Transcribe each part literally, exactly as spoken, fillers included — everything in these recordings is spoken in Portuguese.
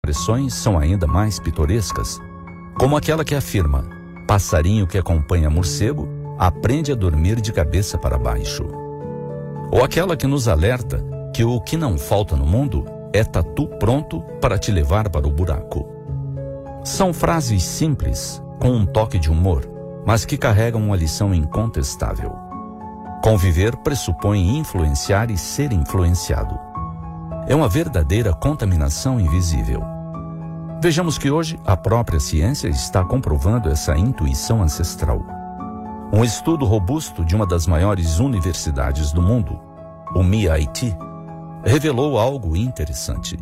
expressões são ainda mais pitorescas, como aquela que afirma: passarinho que acompanha morcego aprende a dormir de cabeça para baixo. Ou aquela que nos alerta que o que não falta no mundo é tatu pronto para te levar para o buraco. São frases simples, com um toque de humor, mas que carregam uma lição incontestável. Conviver pressupõe influenciar e ser influenciado. É uma verdadeira contaminação invisível. Vejamos que hoje a própria ciência está comprovando essa intuição ancestral. Um estudo robusto de uma das maiores universidades do mundo, o M I T, revelou algo interessante.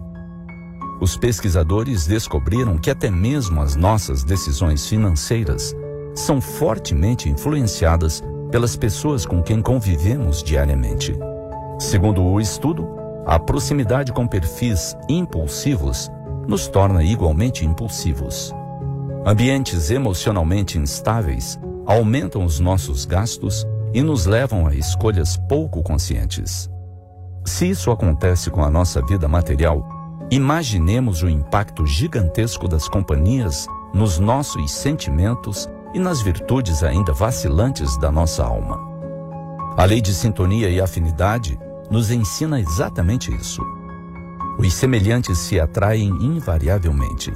Os pesquisadores descobriram que até mesmo as nossas decisões financeiras são fortemente influenciadas pelas pessoas com quem convivemos diariamente. Segundo o estudo, a proximidade com perfis impulsivos nos torna igualmente impulsivos. Ambientes emocionalmente instáveis aumentam os nossos gastos e nos levam a escolhas pouco conscientes. Se isso acontece com a nossa vida material, imaginemos o impacto gigantesco das companhias nos nossos sentimentos e nas virtudes ainda vacilantes da nossa alma. A lei de sintonia e afinidade nos ensina exatamente isso. Os semelhantes se atraem invariavelmente.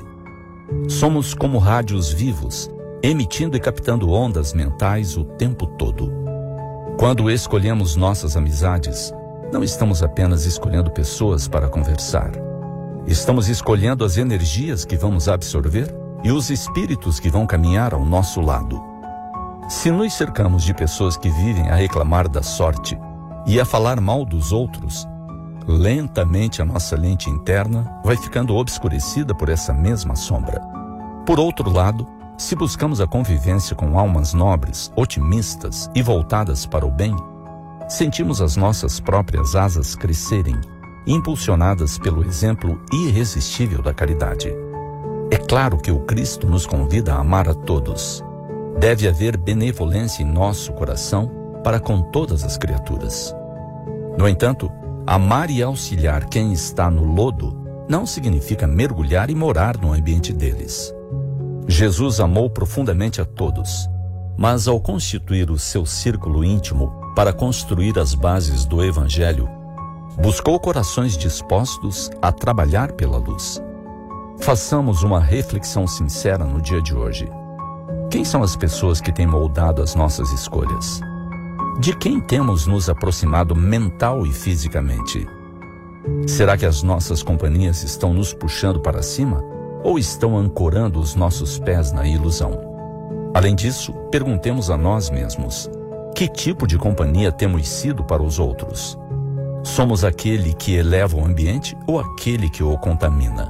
Somos como rádios vivos, emitindo e captando ondas mentais o tempo todo. Quando escolhemos nossas amizades, não estamos apenas escolhendo pessoas para conversar. Estamos escolhendo as energias que vamos absorver e os espíritos que vão caminhar ao nosso lado. Se nos cercamos de pessoas que vivem a reclamar da sorte e a falar mal dos outros, lentamente a nossa lente interna vai ficando obscurecida por essa mesma sombra. Por outro lado, se buscamos a convivência com almas nobres, otimistas e voltadas para o bem, sentimos as nossas próprias asas crescerem, impulsionadas pelo exemplo irresistível da caridade. É claro que o Cristo nos convida a amar a todos. Deve haver benevolência em nosso coração para com todas as criaturas. No entanto, amar e auxiliar quem está no lodo não significa mergulhar e morar no ambiente deles. Jesus amou profundamente a todos, mas ao constituir o seu círculo íntimo para construir as bases do Evangelho, buscou corações dispostos a trabalhar pela luz. Façamos uma reflexão sincera no dia de hoje. Quem são as pessoas que têm moldado as nossas escolhas? De quem temos nos aproximado mental e fisicamente? Será que as nossas companhias estão nos puxando para cima ou estão ancorando os nossos pés na ilusão? Além disso, perguntemos a nós mesmos: que tipo de companhia temos sido para os outros? Somos aquele que eleva o ambiente ou aquele que o contamina?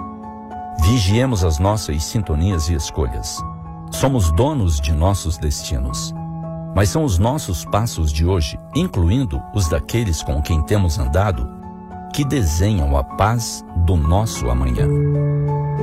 Vigiemos as nossas sintonias e escolhas. Somos donos de nossos destinos. Mas são os nossos passos de hoje, incluindo os daqueles com quem temos andado, que desenham a paz do nosso amanhã.